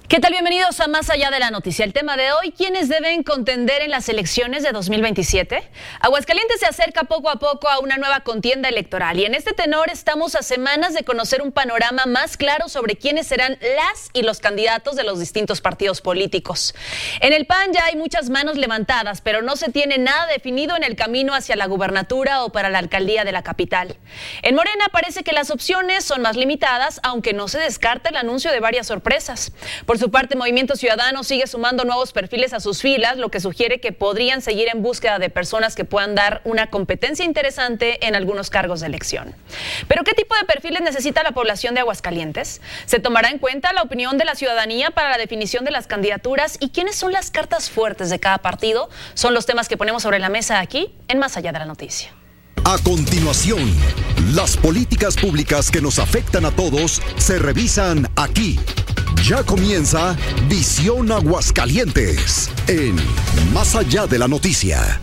¿Qué tal? Bienvenidos a Más Allá de la Noticia. El tema de hoy, ¿quiénes deben contender en las elecciones de 2027? Aguascalientes se acerca poco a poco a una nueva contienda electoral y en este tenor estamos a semanas de conocer un panorama más claro sobre quiénes serán las y los candidatos de los distintos partidos políticos. En el PAN ya hay muchas manos levantadas, pero no se tiene nada definido en el camino hacia la gubernatura o para la alcaldía de la capital. En Morena parece que las opciones son más limitadas, aunque no se descarta el anuncio de varias sorpresas. Por su parte, Movimiento Ciudadano sigue sumando nuevos perfiles a sus filas, lo que sugiere que podrían seguir en búsqueda de personas que puedan dar una competencia interesante en algunos cargos de elección. ¿Pero qué tipo de perfiles necesita la población de Aguascalientes? ¿Se tomará en cuenta la opinión de la ciudadanía para la definición de las candidaturas? ¿Y quiénes son las cartas fuertes de cada partido? Son los temas que ponemos sobre la mesa aquí en Más Allá de la Noticia. A continuación, las políticas públicas que nos afectan a todos se revisan aquí. Ya comienza Visión Aguascalientes en Más Allá de la Noticia.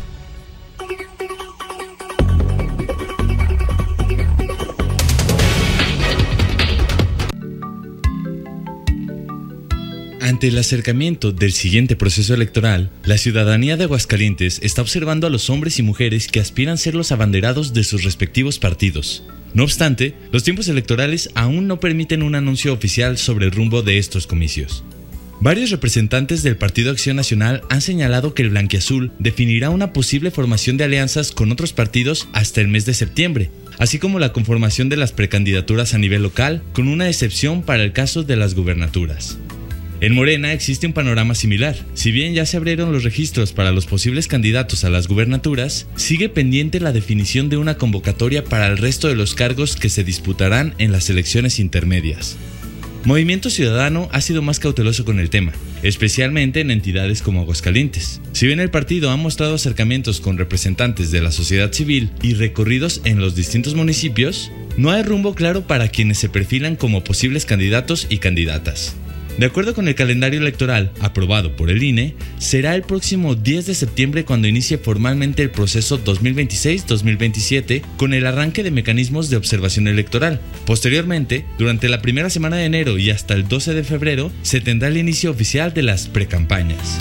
Ante el acercamiento del siguiente proceso electoral, la ciudadanía de Aguascalientes está observando a los hombres y mujeres que aspiran ser los abanderados de sus respectivos partidos. No obstante, los tiempos electorales aún no permiten un anuncio oficial sobre el rumbo de estos comicios. Varios representantes del Partido Acción Nacional han señalado que el blanquiazul definirá una posible formación de alianzas con otros partidos hasta el mes de septiembre, así como la conformación de las precandidaturas a nivel local, con una excepción para el caso de las gubernaturas. En Morena existe un panorama similar. Si bien ya se abrieron los registros para los posibles candidatos a las gubernaturas, sigue pendiente la definición de una convocatoria para el resto de los cargos que se disputarán en las elecciones intermedias. Movimiento Ciudadano ha sido más cauteloso con el tema, especialmente en entidades como Aguascalientes. Si bien el partido ha mostrado acercamientos con representantes de la sociedad civil y recorridos en los distintos municipios, no hay rumbo claro para quienes se perfilan como posibles candidatos y candidatas. De acuerdo con el calendario electoral aprobado por el INE, será el próximo 10 de septiembre cuando inicie formalmente el proceso 2026-2027 con el arranque de mecanismos de observación electoral. Posteriormente, durante la primera semana de enero y hasta el 12 de febrero, se tendrá el inicio oficial de las precampañas.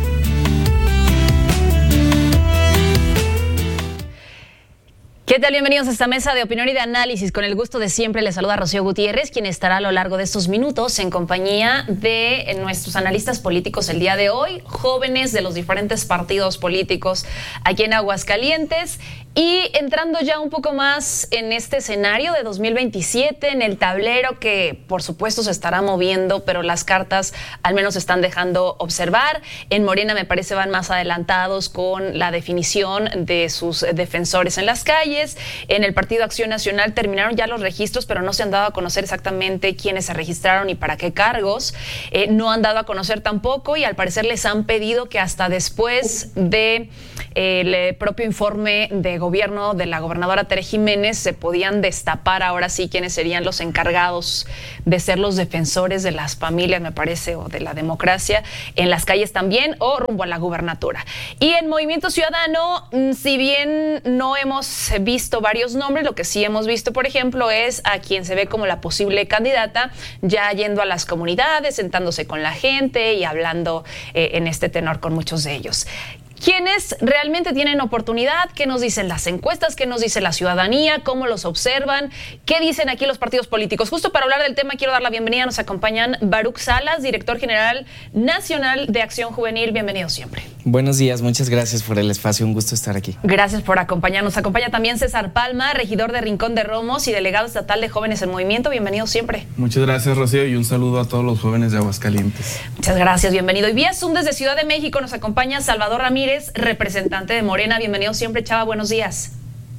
¿Qué tal? Bienvenidos a esta mesa de opinión y de análisis. Con el gusto de siempre les saluda Rocío Gutiérrez, quien estará a lo largo de estos minutos en compañía de nuestros analistas políticos el día de hoy, jóvenes de los diferentes partidos políticos aquí en Aguascalientes. Y entrando ya un poco más en este escenario de 2027, en el tablero que por supuesto se estará moviendo, pero las cartas al menos se están dejando observar. En Morena me parece van más adelantados con la definición de sus defensores en las calles. En el Partido Acción Nacional terminaron ya los registros, pero no se han dado a conocer exactamente quiénes se registraron y para qué cargos. No han dado a conocer tampoco y al parecer les han pedido que hasta después de el propio informe de gobierno de la gobernadora Tere Jiménez se podían destapar ahora sí quiénes serían los encargados de ser los defensores de las familias, me parece, o de la democracia en las calles también, o rumbo a la gubernatura. Y en Movimiento Ciudadano, si bien no hemos visto varios nombres, lo que sí hemos visto, por ejemplo, es a quien se ve como la posible candidata, ya yendo a las comunidades, sentándose con la gente y hablando en este tenor con muchos de ellos. ¿Quiénes realmente tienen oportunidad? ¿Qué nos dicen las encuestas? ¿Qué nos dice la ciudadanía? ¿Cómo los observan? ¿Qué dicen aquí los partidos políticos? Justo para hablar del tema quiero dar la bienvenida. Nos acompañan Baruch Salas, director general nacional de Acción Juvenil. Bienvenido siempre. Buenos días, muchas gracias por el espacio. Un gusto estar aquí. Gracias por acompañarnos. Nos acompaña también César Palma, regidor de Rincón de Romos y delegado estatal de Jóvenes en Movimiento. Bienvenido siempre. Muchas gracias, Rocío, y un saludo a todos los jóvenes de Aguascalientes. Muchas gracias, bienvenido. Y vía Zoom desde Ciudad de México nos acompaña Salvador Ramírez, representante de Morena. Bienvenido siempre, Chava, buenos días.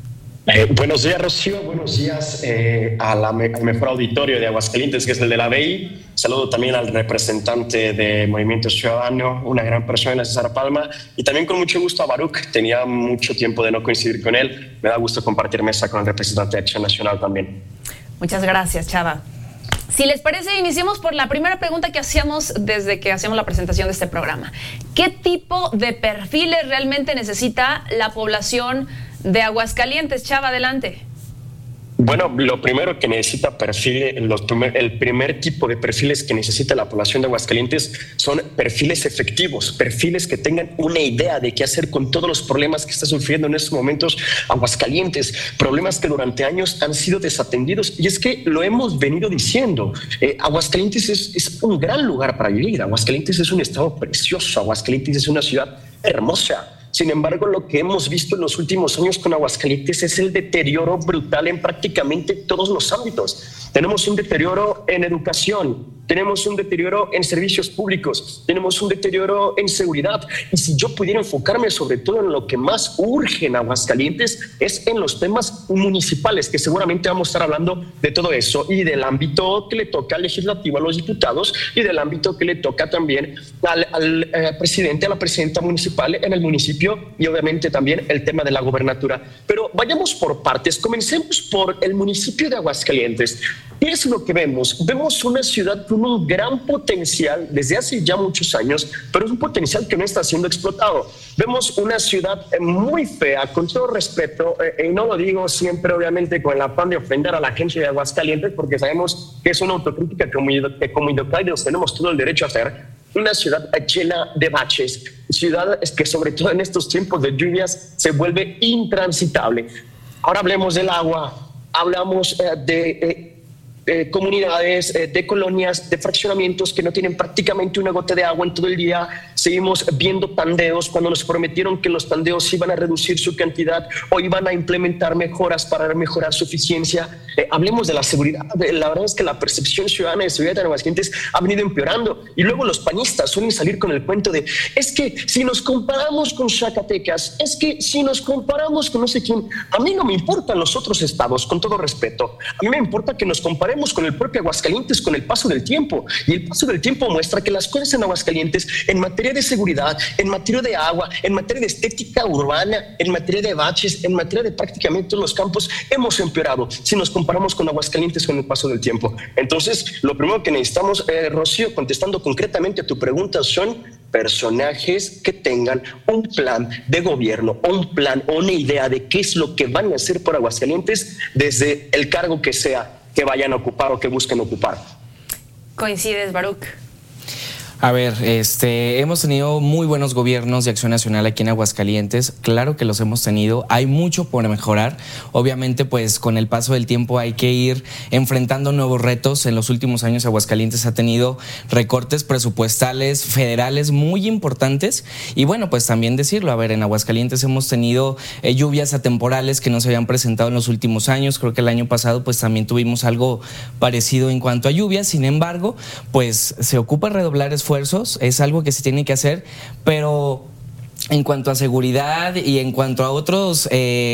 Buenos días, Rocío, buenos días al mejor auditorio de Aguascalientes, que es el de la BI. Saludo también al representante de Movimiento Ciudadano, una gran persona, César Palma, y también con mucho gusto a Baruch. Tenía mucho tiempo de no coincidir con él. Me da gusto compartir mesa con el representante de Acción Nacional también. Muchas gracias, Chava. Si les parece, iniciemos por la primera pregunta que hacíamos desde que hacíamos la presentación de este programa. ¿Qué tipo de perfiles realmente necesita la población de Aguascalientes? Chava, adelante. Bueno, lo primero que necesita el primer tipo de perfiles que necesita la población de Aguascalientes son perfiles efectivos, perfiles que tengan una idea de qué hacer con todos los problemas que está sufriendo en estos momentos Aguascalientes, problemas que durante años han sido desatendidos. Y es que lo hemos venido diciendo, Aguascalientes es un gran lugar para vivir, Aguascalientes es un estado precioso, Aguascalientes es una ciudad hermosa. Sin embargo, lo que hemos visto en los últimos años con Aguascalientes es el deterioro brutal en prácticamente todos los ámbitos. Tenemos un deterioro en educación, tenemos un deterioro en servicios públicos, tenemos un deterioro en seguridad. Y si yo pudiera enfocarme sobre todo en lo que más urge en Aguascalientes, es en los temas municipales, que seguramente vamos a estar hablando de todo eso y del ámbito que le toca al legislativo, a los diputados, y del ámbito que le toca también al presidente, a la presidenta municipal en el municipio, y obviamente también el tema de la gobernatura. Pero vayamos por partes, comencemos por el municipio de Aguascalientes. ¿Qué es lo que vemos? Vemos una ciudad con un gran potencial desde hace ya muchos años, pero es un potencial que no está siendo explotado. Vemos una ciudad muy fea, con todo respeto, y no lo digo siempre obviamente con el afán de ofender a la gente de Aguascalientes, porque sabemos que es una autocrítica que como indocáidos tenemos todo el derecho a hacer. Una ciudad llena de baches, ciudad que sobre todo en estos tiempos de lluvias se vuelve intransitable. Ahora hablemos del agua, hablamos de comunidades, de colonias, de fraccionamientos que no tienen prácticamente una gota de agua en todo el día. Seguimos viendo tandeos cuando nos prometieron que los tandeos iban a reducir su cantidad o iban a implementar mejoras para mejorar su eficiencia. Hablemos de la seguridad. La verdad es que la percepción ciudadana de seguridad de Aguascalientes ha venido empeorando. Y luego los panistas suelen salir con el cuento de es que si nos comparamos con Zacatecas, es que si nos comparamos con no sé quién, a mí no me importan los otros estados, con todo respeto. A mí me importa que nos comparemos con el propio Aguascalientes con el paso del tiempo. Y el paso del tiempo muestra que las cosas en Aguascalientes, en materia de seguridad, en materia de agua, en materia de estética urbana, en materia de baches, en materia de prácticamente todos los campos, hemos empeorado si nos comparamos con Aguascalientes con el paso del tiempo. Entonces, lo primero que necesitamos, Rocío, contestando concretamente a tu pregunta, son personajes que tengan un plan de gobierno, un plan o una idea de qué es lo que van a hacer por Aguascalientes desde el cargo que sea que vayan a ocupar o que busquen ocupar. ¿Coincides, Baruch? A ver, hemos tenido muy buenos gobiernos de Acción Nacional aquí en Aguascalientes, claro que los hemos tenido, hay mucho por mejorar, obviamente pues con el paso del tiempo hay que ir enfrentando nuevos retos. En los últimos años Aguascalientes ha tenido recortes presupuestales federales muy importantes y bueno, pues también decirlo, a ver, en Aguascalientes hemos tenido lluvias atemporales que no se habían presentado en los últimos años, creo que el año pasado pues también tuvimos algo parecido en cuanto a lluvias, sin embargo, pues se ocupa redoblar esfuerzos, es algo que se tiene que hacer, pero en cuanto a seguridad y en cuanto a otros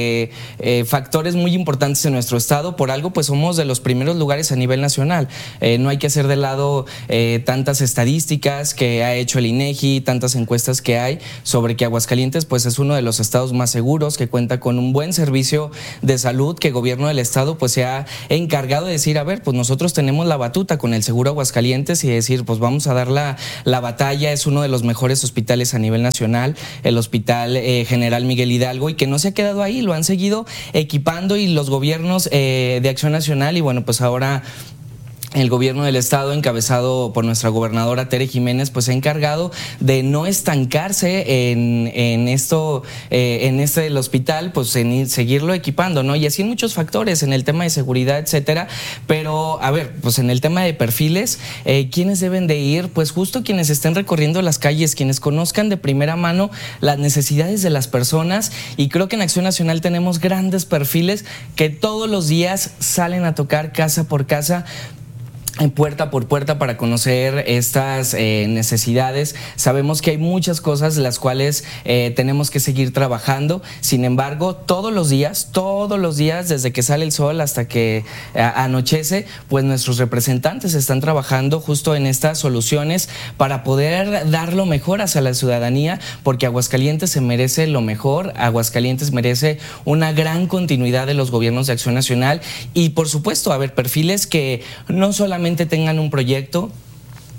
factores muy importantes en nuestro estado, por algo pues somos de los primeros lugares a nivel nacional. No hay que hacer de lado tantas estadísticas que ha hecho el INEGI, tantas encuestas que hay sobre que Aguascalientes pues es uno de los estados más seguros, que cuenta con un buen servicio de salud, que el gobierno del estado pues se ha encargado de decir, a ver, pues nosotros tenemos la batuta con el seguro Aguascalientes y decir, pues vamos a dar la batalla, es uno de los mejores hospitales a nivel nacional, el Hospital General Miguel Hidalgo, y que no se ha quedado ahí, lo han seguido equipando y los gobiernos de Acción Nacional y bueno, pues ahora el gobierno del estado, encabezado por nuestra gobernadora Tere Jiménez, pues se ha encargado de no estancarse en esto, en del hospital, pues en seguirlo equipando, ¿no? Y así en muchos factores, en el tema de seguridad, etcétera. Pero, a ver, pues en el tema de perfiles, ¿quiénes deben de ir? Pues justo quienes estén recorriendo las calles, quienes conozcan de primera mano las necesidades de las personas, y creo que en Acción Nacional tenemos grandes perfiles que todos los días salen a tocar casa por casa, puerta por puerta, para conocer estas necesidades. Sabemos que hay muchas cosas las cuales tenemos que seguir trabajando. Sin embargo, todos los días, desde que sale el sol hasta que anochece, pues nuestros representantes están trabajando justo en estas soluciones para poder dar lo mejor hacia la ciudadanía, porque Aguascalientes se merece lo mejor. Aguascalientes merece una gran continuidad de los gobiernos de Acción Nacional y, por supuesto, a ver, perfiles que no solamente tengan un proyecto,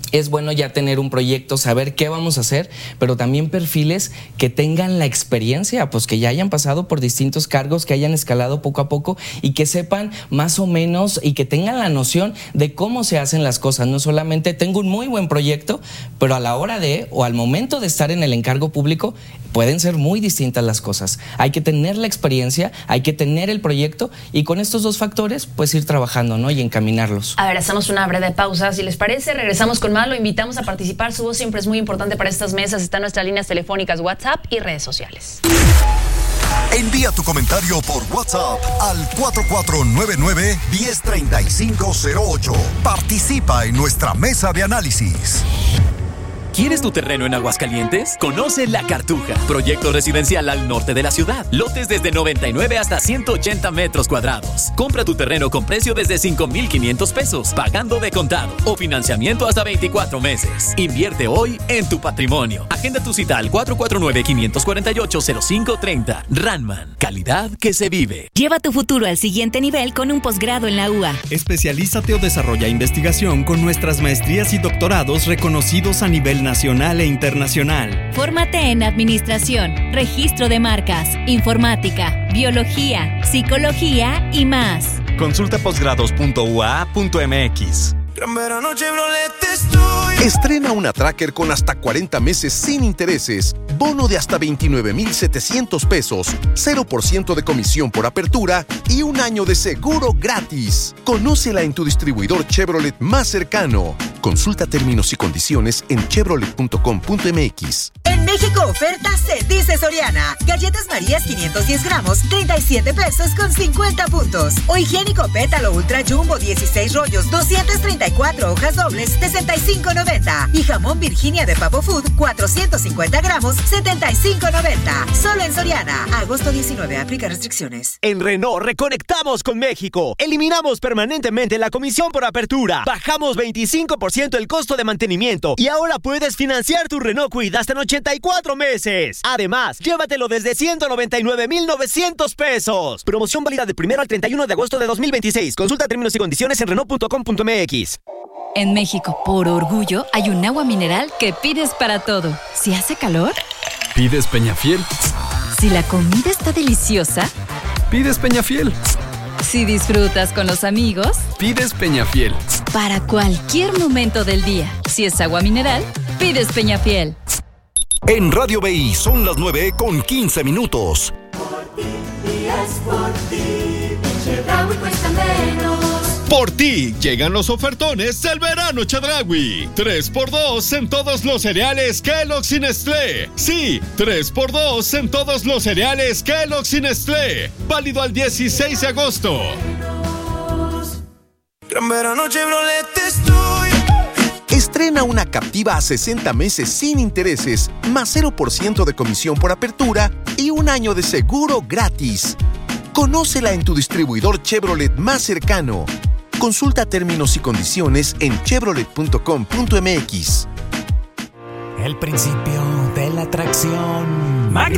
es bueno ya tener un proyecto, saber qué vamos a hacer, pero también perfiles que tengan la experiencia, pues que ya hayan pasado por distintos cargos, que hayan escalado poco a poco y que sepan más o menos y que tengan la noción de cómo se hacen las cosas. No solamente tengo un muy buen proyecto, pero a la hora de o al momento de estar en el encargo público pueden ser muy distintas las cosas. Hay que tener la experiencia, hay que tener el proyecto y con estos dos factores pues ir trabajando, ¿no? Y encaminarlos. A ver, hacemos una breve pausa, si les parece, regresamos con más, lo invitamos a participar, su voz siempre es muy importante para estas mesas, están nuestras líneas telefónicas, WhatsApp y redes sociales. Envía tu comentario por WhatsApp al 4499-103508. Participa en nuestra mesa de análisis. ¿Quieres tu terreno en Aguascalientes? Conoce La Cartuja, proyecto residencial al norte de la ciudad. Lotes desde 99 hasta 180 metros cuadrados. Compra tu terreno con precio desde 5,500 pesos, pagando de contado o financiamiento hasta 24 meses. Invierte hoy en tu patrimonio. Agenda tu cita al 449-548-0530. Ranman, calidad que se vive. Lleva tu futuro al siguiente nivel con un posgrado en la UA. Especialízate o desarrolla investigación con nuestras maestrías y doctorados reconocidos a nivel nacional e internacional. Fórmate en administración, registro de marcas, informática, biología, psicología y más. Consulta posgrados.ua.mx. Estrena una Tracker con hasta 40 meses sin intereses, bono de hasta 29,700 pesos, 0% de comisión por apertura y un año de seguro gratis. Conócela en tu distribuidor Chevrolet más cercano. Consulta términos y condiciones en chevrolet.com.mx. En México oferta se dice Soriana. Galletas Marías 510 gramos, 37 pesos con 50 puntos. O higiénico Pétalo Ultra Jumbo 16 rollos, 234 hojas dobles, 65.90. Y jamón Virginia de Pavo Food 450 gramos, 75.90. Solo en Soriana. Agosto 19. Aplica restricciones. En Renault reconectamos con México. Eliminamos permanentemente la comisión por apertura. Bajamos 25% el costo de mantenimiento. Y ahora puedes financiar tu Renault Kwid hasta en 84 meses. Además, llévatelo desde 199,900 pesos. Promoción válida del 1 al 31 de agosto de 2026. Consulta términos y condiciones en Renault.com.mx. En México, por orgullo, hay un agua mineral que pides para todo. Si hace calor, ¿Pides Peñafiel? si la comida está deliciosa, ¿Pides Peñafiel? si disfrutas con los amigos, ¿Pides Peñafiel? para cualquier momento del día. Si es agua mineral, pides Peñafiel. En Radio BI son las 9:15. Por ti llegan los ofertones del verano Chedraui. 3x2 en todos los cereales Kellogg's y Nestlé. Sí, 3x2 en todos los cereales Kellogg's y Nestlé. Válido al 16 de agosto. Gran verano Chevrolet estoy. Estrena una Captiva a 60 meses sin intereses, más 0% de comisión por apertura y un año de seguro gratis. Conócela en tu distribuidor Chevrolet más cercano. Consulta términos y condiciones en chevrolet.com.mx. El principio de la atracción. Magnite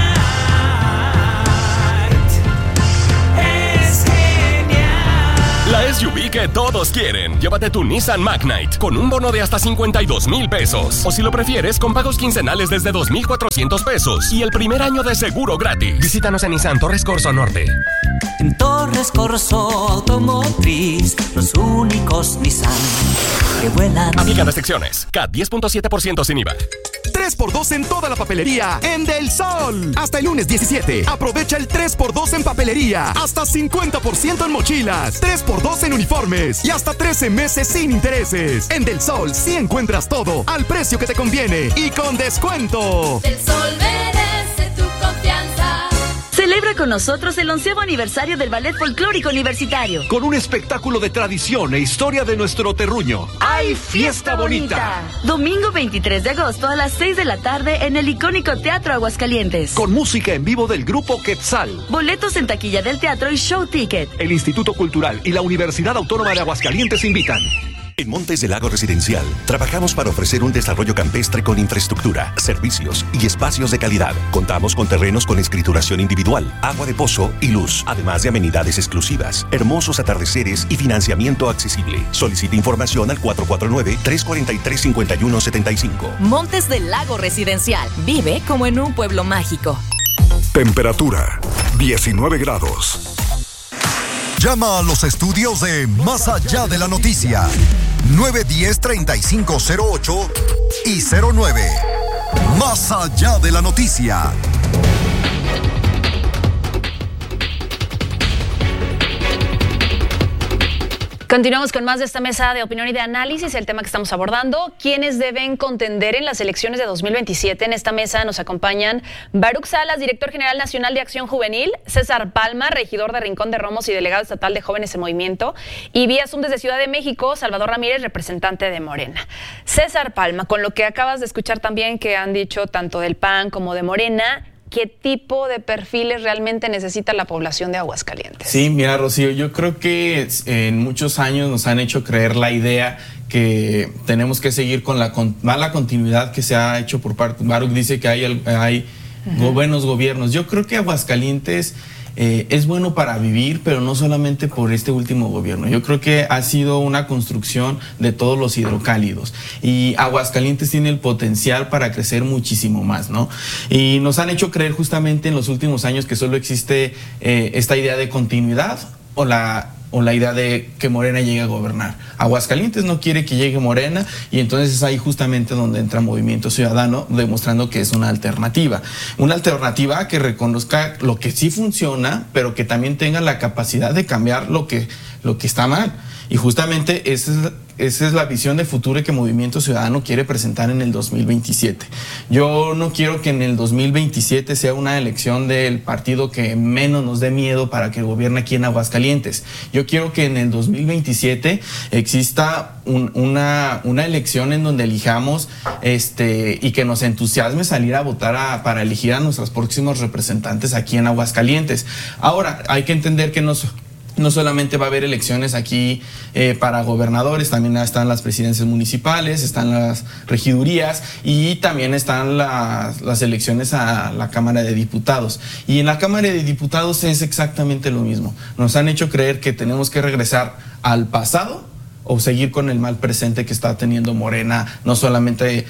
es genial. La SUV que todos quieren. Llévate tu Nissan Magnite con un bono de hasta 52,000 pesos. O si lo prefieres, con pagos quincenales desde 2,400 pesos. Y el primer año de seguro gratis. Visítanos en Nissan Torres Corso Norte. En Torres Corso Automotriz, los únicos Nissan que vuelan. Aplican restricciones. CAT 10.7% sin IVA. 3x2 en toda la papelería en Del Sol. Hasta el lunes 17. Aprovecha el 3x2 en papelería. Hasta 50% en mochilas. 3x2 en uniformes. Y hasta 13 meses sin intereses. En Del Sol sí encuentras todo al precio que te conviene y con descuento. Del Sol merece tu confianza. Celebra con nosotros el 11º aniversario del Ballet Folclórico Universitario. Con un espectáculo de tradición e historia de nuestro terruño. ¡Ay, fiesta bonita! Domingo 23 de agosto a las 6 de la tarde en el icónico Teatro Aguascalientes. Con música en vivo del grupo Quetzal. Boletos en taquilla del teatro y show ticket. El Instituto Cultural y la Universidad Autónoma de Aguascalientes invitan. En Montes del Lago Residencial, trabajamos para ofrecer un desarrollo campestre con infraestructura, servicios y espacios de calidad. Contamos con terrenos con escrituración individual, agua de pozo y luz, además de amenidades exclusivas, hermosos atardeceres y financiamiento accesible. Solicite información al 449-343-5175. Montes del Lago Residencial. Vive como en un pueblo mágico. Temperatura 19 grados. Llama a los estudios de Más Allá de la Noticia. 910-3508 y 09. Más Allá de la Noticia. Continuamos con más de esta mesa de opinión y de análisis. El tema que estamos abordando: ¿quiénes deben contender en las elecciones de 2027? En esta mesa nos acompañan Baruch Salas, director general nacional de Acción Juvenil; César Palma, regidor de Rincón de Romos y delegado estatal de Jóvenes en Movimiento; y vía Zoom desde Ciudad de México, Salvador Ramírez, representante de Morena. César Palma, con lo que acabas de escuchar también que han dicho tanto del PAN como de Morena, ¿qué tipo de perfiles realmente necesita la población de Aguascalientes? Sí, mira, Rocío, yo creo que en muchos años nos han hecho creer la idea que tenemos que seguir con la mala continuidad que se ha hecho por parte. Baruch dice que hay buenos gobiernos. Yo creo que Aguascalientes es bueno para vivir, pero no solamente por este último gobierno. Yo creo que ha sido una construcción de todos los hidrocálidos, y Aguascalientes tiene el potencial para crecer muchísimo más, ¿no? Y nos han hecho creer justamente en los últimos años que solo existe esta idea de continuidad o la idea de que Morena llegue a gobernar. Aguascalientes no quiere que llegue Morena, y entonces es ahí justamente donde entra Movimiento Ciudadano, demostrando que es una alternativa que reconozca lo que sí funciona, pero que también tenga la capacidad de cambiar lo que está mal. Y justamente esa es la visión de futuro que Movimiento Ciudadano quiere presentar en el 2027. Yo no quiero que en el 2027 sea una elección del partido que menos nos dé miedo para que gobierne aquí en Aguascalientes. Yo quiero que en el 2027 exista una elección en donde elijamos y que nos entusiasme salir a votar para elegir a nuestros próximos representantes aquí en Aguascalientes. Ahora, hay que entender que no solamente va a haber elecciones aquí para gobernadores, también están las presidencias municipales, están las regidurías, y también están las elecciones a la Cámara de Diputados. Y en la Cámara de Diputados es exactamente lo mismo. Nos han hecho creer que tenemos que regresar al pasado o seguir con el mal presente que está teniendo Morena, no solamente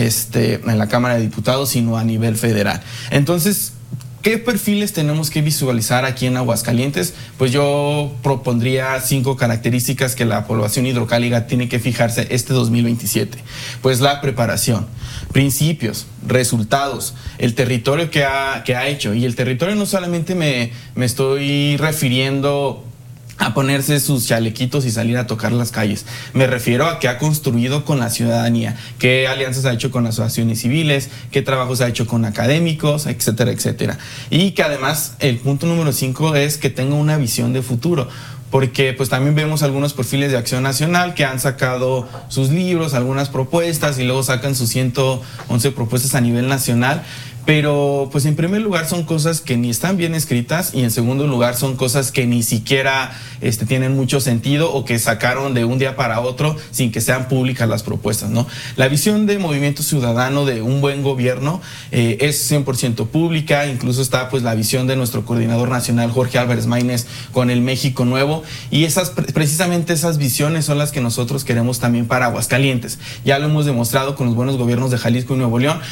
en la Cámara de Diputados, sino a nivel federal. Entonces, ¿qué perfiles tenemos que visualizar aquí en Aguascalientes? Pues yo propondría 5 características que la población hidrocálida tiene que fijarse este 2027. Pues la preparación, principios, resultados, el territorio que ha hecho. Y el territorio no solamente me estoy refiriendo a ponerse sus chalequitos y salir a tocar las calles. Me refiero a qué ha construido con la ciudadanía, qué alianzas ha hecho con asociaciones civiles, qué trabajos ha hecho con académicos, etcétera, etcétera. Y que además el punto número 5 es que tenga una visión de futuro. Porque pues también vemos algunos perfiles de Acción Nacional que han sacado sus libros, algunas propuestas, y luego sacan sus 111 propuestas a nivel nacional. Pero pues en primer lugar son cosas que ni están bien escritas, y en segundo lugar son cosas que ni siquiera tienen mucho sentido, o que sacaron de un día para otro sin que sean públicas las propuestas, ¿no? La visión de Movimiento Ciudadano de un buen gobierno es 100% pública. Incluso está pues la visión de nuestro coordinador nacional Jorge Álvarez Maínez con el México Nuevo, y precisamente esas visiones son las que nosotros queremos también para Aguascalientes. Ya lo hemos demostrado con los buenos gobiernos de Jalisco y Nuevo León.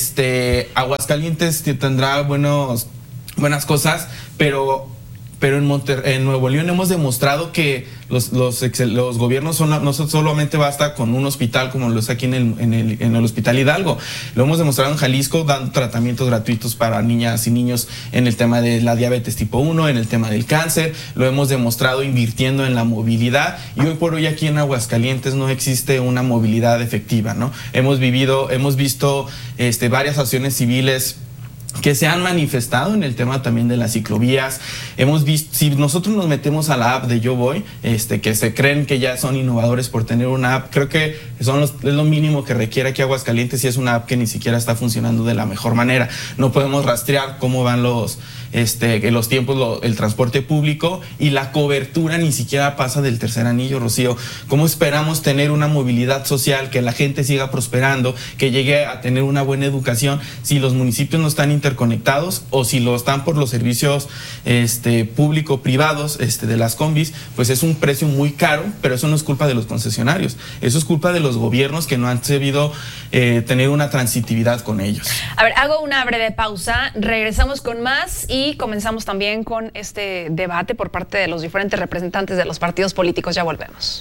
Aguascalientes tendrá buenas cosas, pero en Nuevo León hemos demostrado que los gobiernos no solamente basta con un hospital como lo es aquí en el Hospital Hidalgo. Lo hemos demostrado en Jalisco, dando tratamientos gratuitos para niñas y niños en el tema de la diabetes tipo 1, en el tema del cáncer. Lo hemos demostrado invirtiendo en la movilidad, y hoy por hoy aquí en Aguascalientes no existe una movilidad efectiva, ¿no? Hemos visto varias acciones civiles que se han manifestado en el tema también de las ciclovías. Hemos visto, si nosotros nos metemos a la app de Yo Voy, que se creen que ya son innovadores por tener una app, creo que es lo mínimo que requiere aquí Aguascalientes, y es una app que ni siquiera está funcionando de la mejor manera. No podemos rastrear cómo van los tiempos, el transporte público, y la cobertura ni siquiera pasa del tercer anillo, Rocío. ¿Cómo esperamos tener una movilidad social, que la gente siga prosperando, que llegue a tener una buena educación, si los municipios no están interconectados, o si lo están por los servicios público-privados de las combis? Pues es un precio muy caro, pero eso no es culpa de los concesionarios, eso es culpa de los gobiernos que no han sabido tener una transitividad con ellos. A ver, hago una breve pausa, regresamos con más y comenzamos también con este debate por parte de los diferentes representantes de los partidos políticos. Ya volvemos.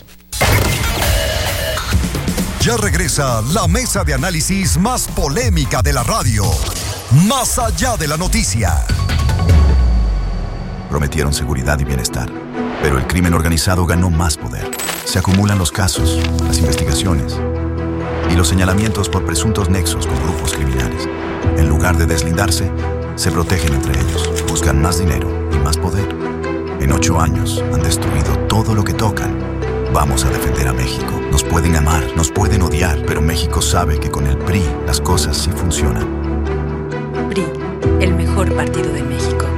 Ya regresa la mesa de análisis más polémica de la radio. Más allá de la noticia. Prometieron seguridad y bienestar, pero el crimen organizado ganó más poder. Se acumulan los casos, las investigaciones y los señalamientos por presuntos nexos con grupos criminales. En lugar de deslindarse, se protegen entre ellos, buscan más dinero y más poder. En 8 años han destruido todo lo que tocan. Vamos a defender a México. Nos pueden amar, nos pueden odiar, pero México sabe que con el PRI las cosas sí funcionan. PRI, el mejor partido de México.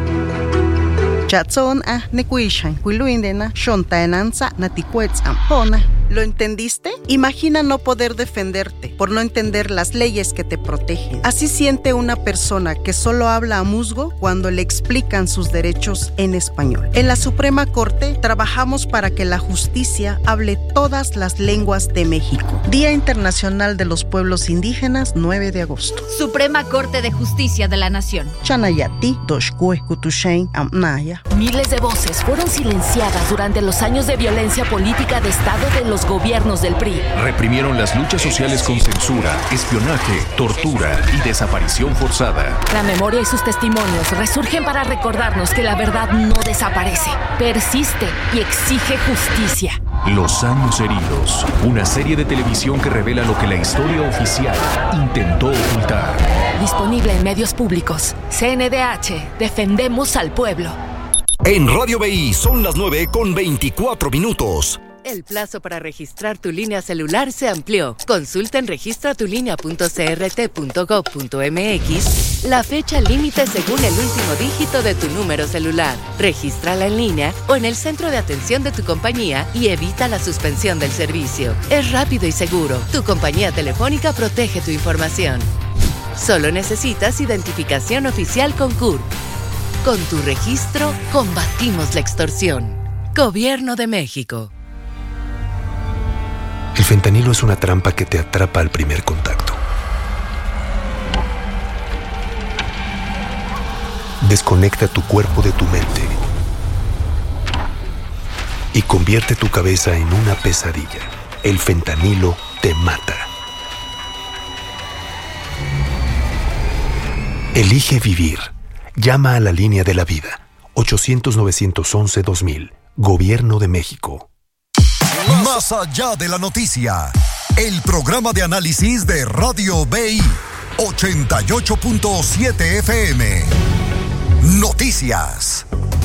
¿Lo entendiste? Imagina no poder defenderte por no entender las leyes que te protegen. Así siente una persona que solo habla a musgo cuando le explican sus derechos en español. En la Suprema Corte trabajamos para que la justicia hable todas las lenguas de México. Día Internacional de los Pueblos Indígenas, 9 de agosto. Suprema Corte de Justicia de la Nación. Chanayati, Doshkue, Kutushain, Amnaya. Miles de voces fueron silenciadas durante los años de violencia política de Estado de los gobiernos del PRI. Reprimieron las luchas sociales con censura, espionaje, tortura y desaparición forzada. La memoria y sus testimonios resurgen para recordarnos que la verdad no desaparece, persiste y exige justicia. Los años heridos, una serie de televisión que revela lo que la historia oficial intentó ocultar. Disponible en medios públicos. CNDH, defendemos al pueblo. En Radio BI son las 9:24. El plazo para registrar tu línea celular se amplió. Consulta en registratulínea.crt.gov.mx la fecha límite según el último dígito de tu número celular. Regístrala en línea o en el centro de atención de tu compañía y evita la suspensión del servicio. Es rápido y seguro. Tu compañía telefónica protege tu información. Solo necesitas identificación oficial con CURP. Con tu registro, combatimos la extorsión. Gobierno de México. El fentanilo es una trampa que te atrapa al primer contacto. Desconecta tu cuerpo de tu mente y convierte tu cabeza en una pesadilla. El fentanilo te mata. Elige vivir. Llama a la línea de la vida. 800-911-2000. Gobierno de México. Más allá de la noticia, el programa de análisis de Radio BI 88.7 FM. Noticias.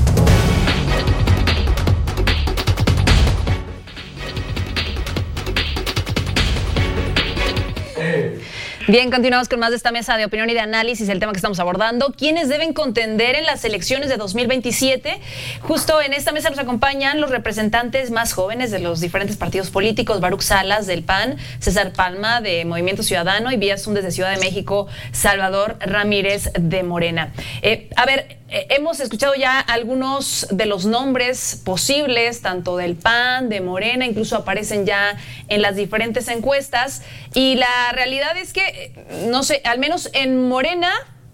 Bien, continuamos con más de esta mesa de opinión y de análisis, el tema que estamos abordando. ¿Quiénes deben contender en las elecciones de 2027? Justo en esta mesa nos acompañan los representantes más jóvenes de los diferentes partidos políticos: Baruch Salas del PAN, César Palma de Movimiento Ciudadano y vía Zoom desde Ciudad de México, Salvador Ramírez de Morena. Hemos escuchado ya algunos de los nombres posibles, tanto del PAN, de Morena, incluso aparecen ya en las diferentes encuestas, y la realidad es que, no sé, al menos en Morena